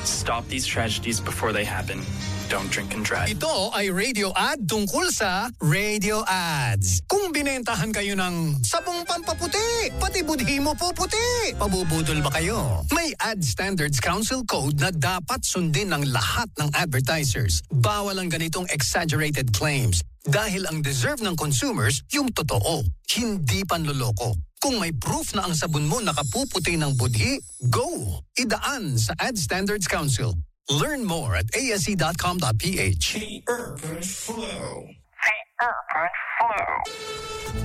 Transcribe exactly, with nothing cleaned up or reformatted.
Stop these tragedies before they happen. Don't drink and drive. Ito ay radio ad tungkol sa radio ads. Kung binentahan kayo ng sabong pampaputi, pati budhi mo po puti, pabubudol ba kayo? May Ad Standards Council code na dapat sundin ng lahat ng advertisers. Bawal ang ganitong exaggerated claims dahil ang deserve ng consumers yung totoo, hindi panloloko. Kung may proof na ang sabon mo nakapuputi ng budhi, go! Idaan sa Ad Standards Council. Learn more at a s e dot com dot p h. The Urban Flow. The Urban Flow.